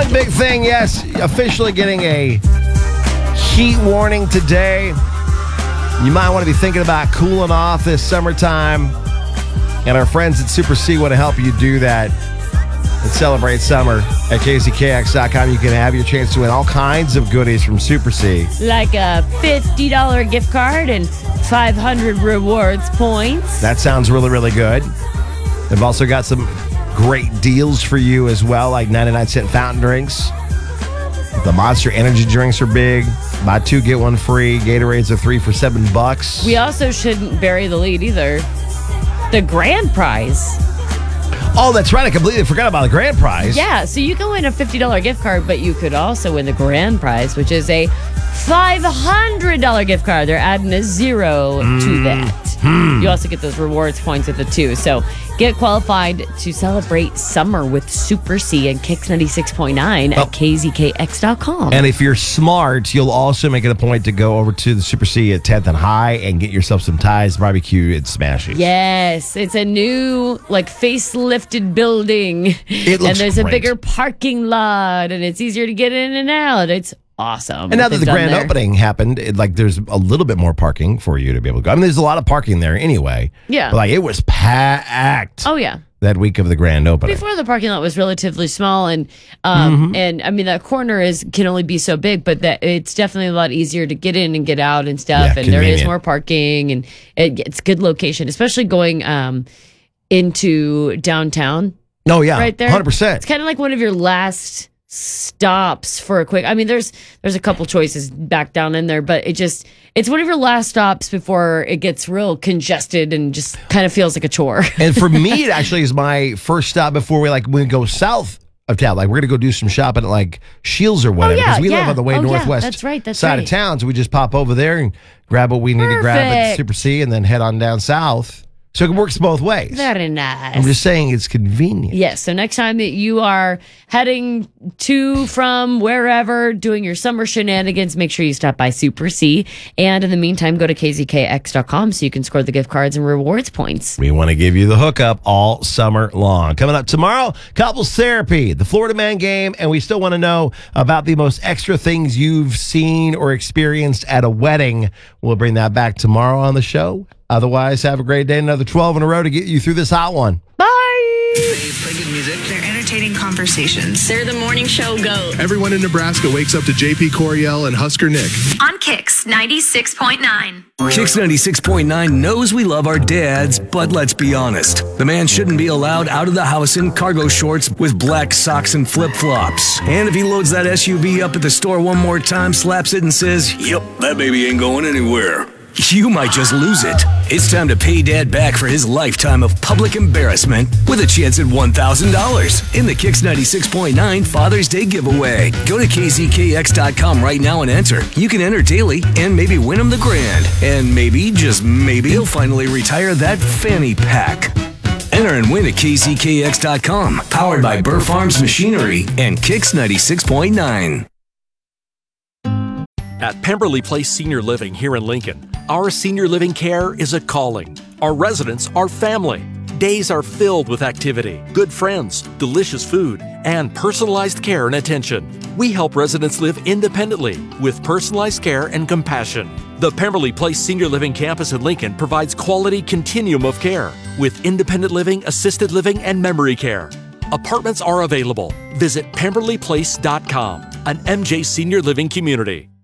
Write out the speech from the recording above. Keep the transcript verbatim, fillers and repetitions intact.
One big thing, yes, officially getting a heat warning today. You might want to be thinking about cooling off this summertime. And our friends at Super C want to help you do that and celebrate summer. At K Z K X dot com, you can have your chance to win all kinds of goodies from Super C. Like a fifty dollars gift card and five hundred rewards points. That sounds really, really good. They've also got some great deals for you as well, like ninety-nine cent fountain drinks. The Monster Energy drinks are big. Buy two, get one free. Gatorades are three for seven bucks. We also shouldn't bury the lead either. The grand prize. Oh, that's right. I completely forgot about the grand prize. Yeah, so you can win a fifty dollars gift card, but you could also win the grand prize, which is a five hundred dollars gift card. They're adding a zero mm. to that. Mm. You also get those rewards points with it, too. So get qualified to celebrate summer with Super C and Kicks ninety-six point nine at oh. K Z K X dot com. And if you're smart, you'll also make it a point to go over to the Super C at tenth and High and get yourself some Ties Barbecue and Smashies. Yes, it's a new, like, facelifted building. It looks And there's great. a bigger parking lot, and it's easier to get in and out. It's awesome. And now that the grand there. opening happened, it, like there's a little bit more parking for you to be able to go. I mean, there's a lot of parking there anyway. Yeah. But like it was packed. Oh, yeah. That week of the grand opening. Before the parking lot was relatively small, and um, Mm-hmm. and I mean that corner is can only be so big, but that it's definitely a lot easier to get in and get out and stuff. Yeah, and there is convenient. more parking, and it, it's good location, especially going um, into downtown. Oh yeah, right there, one hundred percent. It's kind of like one of your last stops for a quick. I mean, there's there's a couple choices back down in there, but it just it's one of your last stops before it gets real congested and just kind of feels like a chore. And for me, it actually is my first stop before we like we go south of town. Like we're gonna go do some shopping at like Shields or whatever. Oh, yeah, because we yeah. live on the way Oh, yeah, northwest that's right, that's side right. of town. So we just pop over there and grab what we need to grab at Perfect. Super C and then head on down south. So it works both ways. Very nice. I'm just saying it's convenient. Yes. So next time that you are heading to, from, wherever, doing your summer shenanigans, make sure you stop by Super C. And in the meantime, go to K Z K X dot com so you can score the gift cards and rewards points. We want to give you the hookup all summer long. Coming up tomorrow, couples therapy, the Florida Man game, and we still want to know about the most extra things you've seen or experienced at a wedding. We'll bring that back tomorrow on the show. Otherwise, have a great day. Another twelve in a row to get you through this hot one. Bye! They play good music. They're entertaining conversations. They're the morning show GOAT. Everyone in Nebraska wakes up to J P Coriel and Husker Nick. On Kicks ninety-six point nine. Kicks ninety-six point nine knows we love our dads, but let's be honest. The man shouldn't be allowed out of the house in cargo shorts with black socks and flip-flops. And if he loads that S U V up at the store one more time, slaps it and says, "Yep, that baby ain't going anywhere," you might just lose it. It's time to pay Dad back for his lifetime of public embarrassment with a chance at one thousand dollars in the Kicks ninety-six point nine Father's Day giveaway. Go to K Z K X dot com right now and enter. You can enter daily and maybe win him the grand. And maybe, just maybe, he'll finally retire that fanny pack. Enter and win at K Z K X dot com. Powered by Burr Farms Machinery and Kicks ninety-six point nine. At Pemberley Place Senior Living here in Lincoln, our senior living care is a calling. Our residents are family. Days are filled with activity, good friends, delicious food, and personalized care and attention. We help residents live independently with personalized care and compassion. The Pemberley Place Senior Living Campus in Lincoln provides quality continuum of care with independent living, assisted living, and memory care. Apartments are available. Visit pemberley place dot com, an M J Senior Living community.